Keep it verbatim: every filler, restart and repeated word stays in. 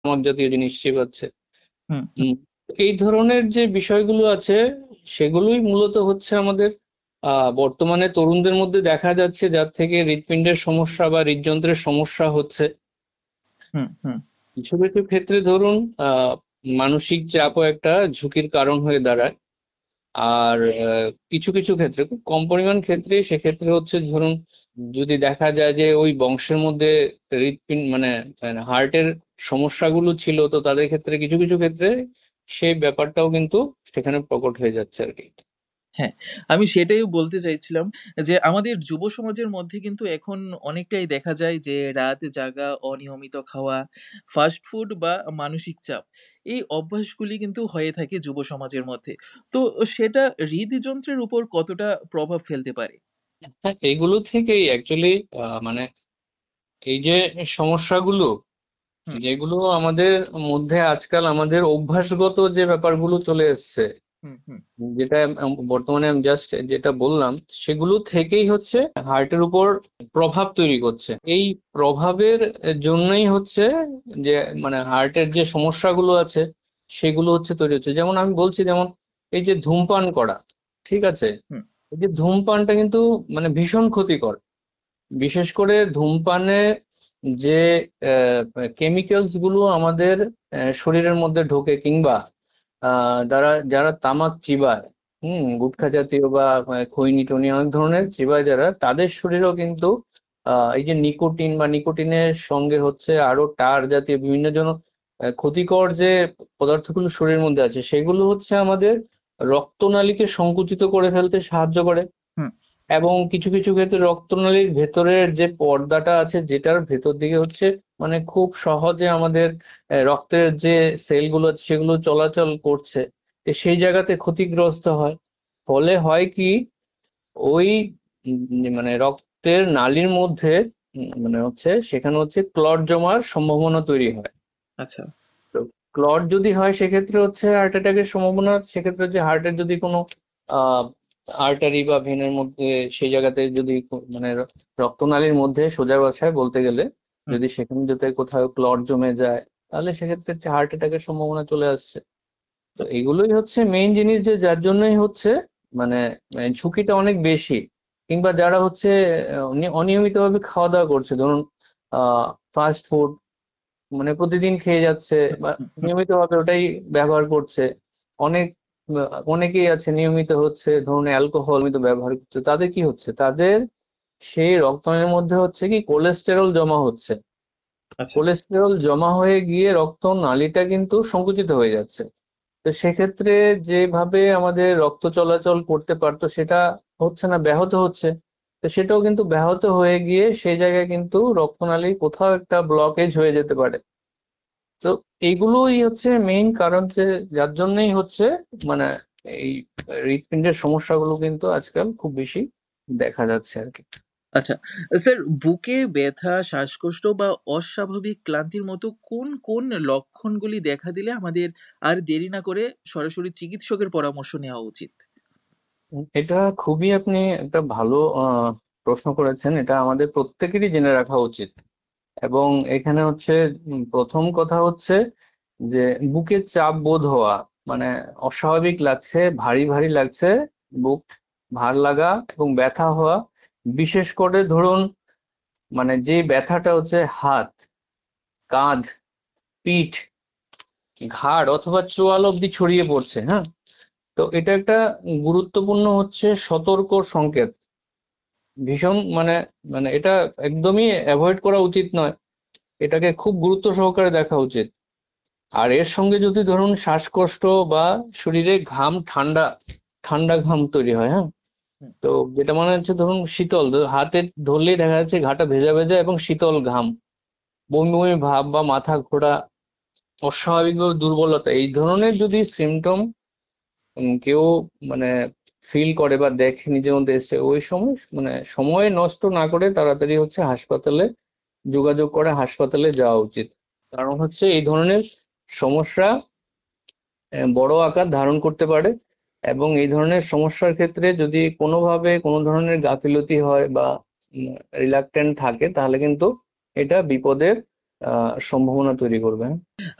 তামাক জাতীয় জিনিস চিবাচ্ছে। হুম হুম উম, এই ধরনের যে বিষয়গুলো আছে সেগুলোই মূলত হচ্ছে আমাদের আহ বর্তমানে তরুণদের মধ্যে দেখা যাচ্ছে, যার থেকে হৃৎপিণ্ডের সমস্যা বা হৃদযন্ত্রের সমস্যা হচ্ছে। হুম হুম কিছু কিছু ক্ষেত্রে ধরুন আহ মানসিক চাপও একটা ঝুঁকির কারণ হয়ে দাঁড়ায়। আর আহ, কিছু কিছু ক্ষেত্রে, খুব কম পরিমাণ ক্ষেত্রে, সেক্ষেত্রে হচ্ছে ধরুন যদি দেখা যায় যে ওই বংশের মধ্যে হৃৎপিণ্ড মানে হার্টের সমস্যাগুলো ছিল, তো তাদের ক্ষেত্রে কিছু কিছু ক্ষেত্রে সেই ব্যাপারটাও কিন্তু সেখানে প্রকট হয়ে যাচ্ছে আর কি। হ্যাঁ, আমি সেটাই বলতে চাইছিলাম যে আমাদের যুব সমাজের মধ্যে কিন্তু এখন অনেকটাই দেখা যায় যে রাত জাগা, অনিয়মিত খাওয়া, ফাস্ট ফুড বা মানসিক চাপ, এই অভ্যাসগুলি কিন্তু হয়ে থাকে যুব সমাজের মধ্যে। তো সেটা হৃদযন্ত্রের উপর কতটা প্রভাব ফেলতে পারে? হ্যাঁ, এইগুলো থেকেই অ্যাকচুয়ালি মানে এই যে সমস্যাগুলো হুম যেগুলো আমাদের মধ্যে আজকাল আমাদের অভ্যাসগত যে ব্যাপারগুলো চলে এসছে, হুম হুম যেটা আম- বর্তমানে আমি জাস্ট যেটা বললাম, সেগুলো থেকেই হচ্ছে হার্টের উপর প্রভাব তৈরি করছে। এই প্রভাবের জন্যই হচ্ছে যে মানে হার্টের যে সমস্যাগুলো আছে সেগুলো হচ্ছে তৈরি হচ্ছে। যেমন আমি বলছি, যেমন এই যে ধূমপান করা, ঠিক আছে, হুম এই যে ধূমপানটা কিন্তু মানে ভীষণ ক্ষতিকর। বিশেষ করে ধূমপানে যে কেমিক্যালস গুলো আমাদের আহ, শরীরের মধ্যে ঢোকে, কিংবা আহ যারা যারা তামাক চিবায়, হুম, গুটখা জাতীয় বা আহ, খৈনি টনি অনেক ধরনের চিবায় যারা, তাদের শরীরেও কিন্তু আহ এই যে নিকোটিন বা নিকোটিনের সঙ্গে হচ্ছে আরো টার জাতীয় বিভিন্ন জন আহ, ক্ষতিকর যে পদার্থগুলো শরীরের মধ্যে আছে, সেগুলো হচ্ছে আমাদের রক্তনালীকে সংকুচিত করে ফেলতে সাহায্য করে। হুম এবং কিছু কিছু ক্ষেত্রে রক্তনালীর ভেতরের যে পর্দাটা আছে, যেটার ভেতর দিকে হচ্ছে মানে খুব সহজে আমাদের আহ, রক্তের যে সেলগুলো আছে সেগুলো চলাচল করছে, তো সেই জায়গাতে ক্ষতিগ্রস্ত হয়। ফলে হয় কি, ওই উম, মানে রক্তের নালীর মধ্যে উম, মানে হচ্ছে সেখানে হচ্ছে ক্লট জমার সম্ভাবনা তৈরি হয়। আচ্ছা। তো ক্লট যদি হয় সেক্ষেত্রে হচ্ছে হার্ট অ্যাটাকের সম্ভাবনা, সেক্ষেত্রে যে হার্টের যদি কোনো আহ আর্টারি বা ভেনের মধ্যে সেই জায়গাতে যদি কো- মানে র- রক্তনালীর মধ্যে সোজা ভাষায় বলতে গেলে হুম যদি সেখানে যদি কোথাও ক্লট জমে যায়, তাহলে সেক্ষেত্রে হার্ট অ্যাটাকের সম্ভাবনা চলে আসছে। তো এগুলোই হচ্ছে মেইন জিনিস, যে যার জন্যই হচ্ছে মানে মানে ঝুঁকিটা অনেক বেশি। কিংবা যারা হচ্ছে আহ, অনি- অনিয়মিতভাবে খাওয়া দাওয়া করছে, ধরুন আহ ফাস্ট ফুড মানে প্রতিদিন খেয়ে যাচ্ছে হুম বা হুম হুম নিয়মিত ভাবে ওটাই ব্যবহার করছে। অনেক আহ, অনেকেই আছে নিয়মিত হচ্ছে ধরুন অ্যালকোহল নিয়মিত ব্যবহার করছে, তাদের কি হচ্ছে, তাদের সেই রক্তের মধ্যে হচ্ছে কি কোলেস্টেরল জমা হচ্ছে। আচ্ছা। কোলেস্টেরল জমা হয়ে গিয়ে রক্ত নালীটা কিন্তু সংকুচিত হয়ে যাচ্ছে। তো সেক্ষেত্রে যেভাবে আমাদের রক্ত চলাচল করতে পারতো সেটা হচ্ছে না, ব্যাহত হচ্ছে। তো সেটাও কিন্তু ব্যাহত হয়ে গিয়ে সেই জায়গায় কিন্তু রক্তনালীর কোথাও একটা ব্লকেজ হয়ে যেতে পারে। তো এইগুলোই হচ্ছে মেইন কারণ, যে যার জন্যই হচ্ছে মানে এই হৃৎপিণ্ডের সমস্যাগুলো কিন্তু আজকাল খুব বেশি দেখা যাচ্ছে আর কি। আচ্ছা, স্যার, বুকে ব্যথা, শ্বাসকষ্ট বা অস্বাভাবিক ক্লান্তির মতো কোন কোন লক্ষণগুলি দেখা দিলে আমাদের আর দেরি না করে সরাসরি চিকিৎসকের পরামর্শ নেওয়া উচিত? উম, এটা খুবই আপনি একটা ভালো আহ প্রশ্ন করেছেন। এটা আমাদের প্রত্যেকেরই জেনে রাখা উচিত। এবং এখানে হচ্ছে উম, প্রথম কথা হচ্ছে যে বুকে চাপ বোধ হওয়া, মানে অস্বাভাবিক লাগছে, ভারী ভারী লাগছে, বুক ভার লাগা এবং ব্যথা হওয়া। বিশেষ করে ধরুন মানে যে ব্যথাটা হচ্ছে হাত, কাঁধ, পিঠ, ঘাড় অথবা চোয়াল অব্দি ছড়িয়ে পড়ছে, হ্যাঁ, তো এটা একটা গুরুত্বপূর্ণ হচ্ছে সতর্ক সংকেত। ভীষণ মানে মানে এটা একদমই অ্যাভয়েড করা উচিত নয়, এটাকে খুব গুরুত্ব সহকারে দেখা উচিত। আর এর সঙ্গে যদি ধরুন শ্বাসকষ্ট বা শরীরে ঘাম, ঠান্ডা ঠান্ডা ঘাম তৈরি হয়, হ্যাঁ, হুম তো যেটা মানে হচ্ছে ধরুন শীতল, ধ- হাতে ধরলেই দেখা যাচ্ছে ঘাটা ভেজা ভেজা এবং শীতল ঘাম, বমি বমি ভাব বা মাথা ঘোরা, অস্বাভাবিকভাবে দুর্বলতা, এই ধরনের যদি সিমটম কেউ মানে ফিল করে বা দেখে নিজের মধ্যে এসে, ওই সময় মানে সময় নষ্ট না করে তাড়াতাড়ি হচ্ছে হাসপাতালে যোগাযোগ করে হাসপাতালে যাওয়া উচিত। কারণ হচ্ছে এই ধরনের সমস্যা আহ, বড় আকার ধারণ করতে পারে। এবং এই ধরনের সমস্যার ক্ষেত্রে যদি কোনোভাবে কোনো ধরনের গাফিলতি হয় বা রিলাক্টেন্ট থাকে, তাহলে কিন্তু এটা বিপদের আহ সম্ভাবনা তৈরি করবে।